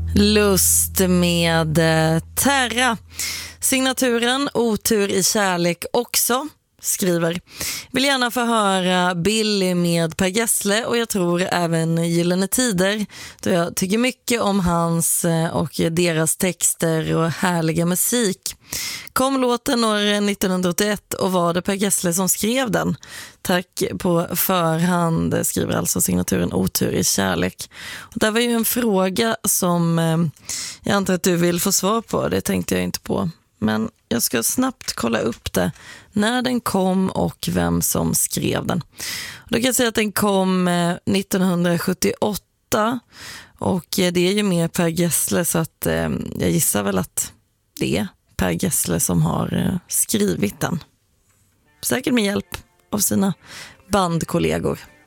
Lust med Terra. Signaturen Otur i kärlek också skriver: vill gärna få höra Billy med Per Gessle och jag tror även Gyllene Tider, då jag tycker mycket om hans och deras texter och härliga musik. Kom låten år 1981 och var det Per Gessle som skrev den? Tack på förhand, skriver alltså signaturen Otur i kärlek. Och det var ju en fråga som jag antar att du vill få svar på, det tänkte jag inte på. Men jag ska snabbt kolla upp det, när den kom och vem som skrev den. Och då kan jag säga att den kom 1978 och det är ju med Per Gessle, så att jag gissar väl att det är Per Gessle som har skrivit den. Säkert med hjälp av sina bandkollegor.